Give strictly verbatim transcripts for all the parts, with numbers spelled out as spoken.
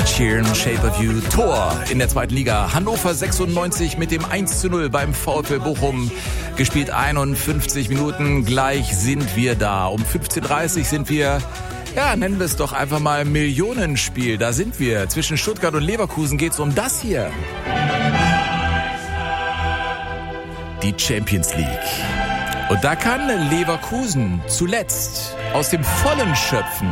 Ed Sheeran, Shape of You. Tor in der zweiten Liga. Hannover sechsundneunzig mit dem eins zu null beim VfL Bochum. Gespielt einundfünfzig Minuten. Gleich sind wir da. Um fünfzehn Uhr dreißig sind wir, ja, nennen wir es doch einfach mal Millionenspiel. Da sind wir. Zwischen Stuttgart und Leverkusen geht es um das hier. Die Champions League. Und da kann Leverkusen zuletzt aus dem Vollen schöpfen.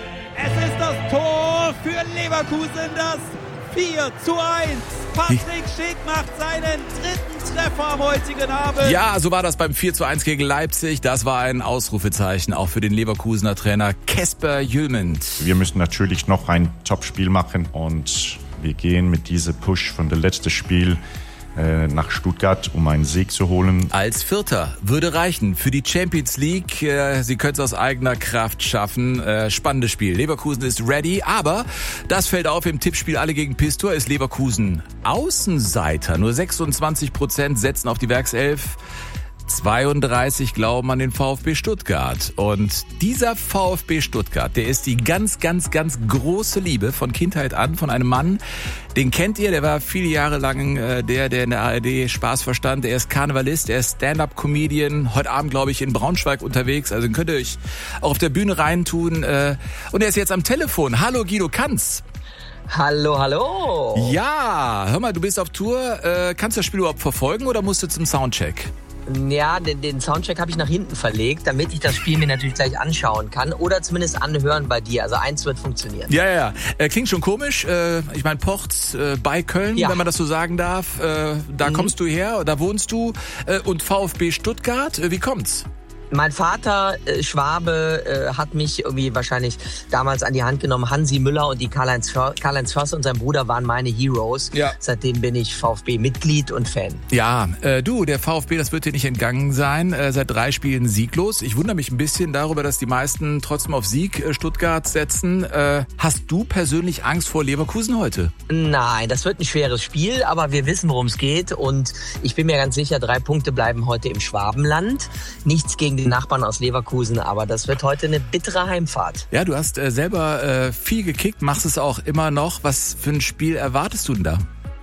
Es ist das Tor für Leverkusen, das vier zu eins. Patrick Schick macht seinen dritten Treffer am heutigen Abend. Ja, so war das beim vier zu eins gegen Leipzig. Das war ein Ausrufezeichen, auch für den Leverkusener Trainer Kasper Hjulmand. Wir müssen natürlich noch ein Topspiel machen und wir gehen mit diesem Push von dem letzten Spiel nach Stuttgart, um einen Sieg zu holen. Als Vierter würde reichen für die Champions League. Sie können es aus eigener Kraft schaffen. Spannendes Spiel. Leverkusen ist ready, aber das fällt auf im Tippspiel Alle gegen Pistor. Ist Leverkusen Außenseiter. Nur sechsundzwanzig Prozent setzen auf die Werkself. zweiunddreißig glauben an den VfB Stuttgart. Und dieser VfB Stuttgart, der ist die ganz, ganz, ganz große Liebe von Kindheit an von einem Mann, den kennt ihr, der war viele Jahre lang äh, der, der in der A R D Spaß verstand. Er ist Karnevalist, er ist Stand-Up-Comedian, heute Abend, glaube ich, in Braunschweig unterwegs. Also könnt ihr euch auch auf der Bühne reintun. Äh, und er ist jetzt am Telefon. Hallo Guido Kanz. Hallo, hallo. Ja, hör mal, du bist auf Tour. Äh, kannst du das Spiel überhaupt verfolgen oder musst du zum Soundcheck? Ja, den, den Soundcheck habe ich nach hinten verlegt, damit ich das Spiel mir natürlich gleich anschauen kann oder zumindest anhören bei dir. Also eins wird funktionieren. Ja, ja, ja. Äh, klingt schon komisch. Äh, ich meine, Ports äh, bei Köln, ja, wenn man das so sagen darf. Äh, da mhm. kommst du her, da wohnst du. Äh, und VfB Stuttgart, äh, wie kommt's? Mein Vater, äh, Schwabe, äh, hat mich irgendwie wahrscheinlich damals an die Hand genommen. Hansi Müller und die Karl-Heinz Förster und sein Bruder waren meine Heroes. Ja. Seitdem bin ich VfB-Mitglied und Fan. Ja, äh, du, der VfB, das wird dir nicht entgangen sein. Äh, seit drei Spielen sieglos. Ich wundere mich ein bisschen darüber, dass die meisten trotzdem auf Sieg äh, Stuttgart setzen. Äh, hast du persönlich Angst vor Leverkusen heute? Nein, das wird ein schweres Spiel, aber wir wissen, worum es geht. Und ich bin mir ganz sicher, drei Punkte bleiben heute im Schwabenland. Nichts gegen die Nachbarn aus Leverkusen, aber das wird heute eine bittere Heimfahrt. Ja, du hast äh, selber äh, viel gekickt, machst es auch immer noch. Was für ein Spiel erwartest du denn da?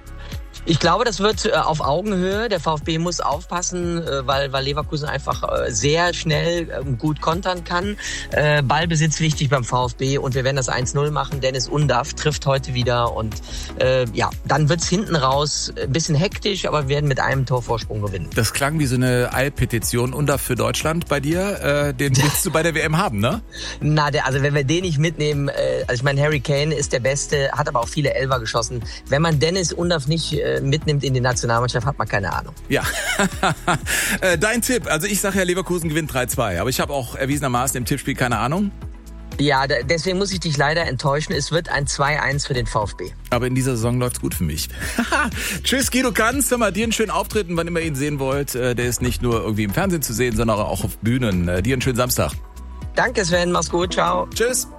Ich glaube, das wird äh, auf Augenhöhe. Der VfB muss aufpassen, äh, weil, weil Leverkusen einfach äh, sehr schnell äh, gut kontern kann. Äh, Ballbesitz wichtig beim VfB und wir werden das eins null machen. Dennis Undaff trifft heute wieder und äh, ja, dann wird's hinten raus ein bisschen hektisch, aber wir werden mit einem Torvorsprung gewinnen. Das klang wie so eine Eilpetition. Undaff für Deutschland bei dir. Äh, den willst du bei der W M haben, ne? Na, der, also wenn wir den nicht mitnehmen, äh, also ich meine, Harry Kane ist der Beste, hat aber auch viele Elfer geschossen. Wenn man Dennis Undaff nicht äh, mitnimmt in die Nationalmannschaft, hat man keine Ahnung. Ja, dein Tipp, also ich sage ja, Leverkusen gewinnt drei zwei, aber ich habe auch erwiesenermaßen im Tippspiel keine Ahnung. Ja, deswegen muss ich dich leider enttäuschen, es wird ein zwei eins für den VfB. Aber in dieser Saison läuft's gut für mich. Tschüss Guido Kanz, hör mal, dir einen schönen Auftritt, wann immer ihr ihn sehen wollt. Der ist nicht nur irgendwie im Fernsehen zu sehen, sondern auch auf Bühnen. Dir einen schönen Samstag. Danke Sven, mach's gut, ciao. Tschüss.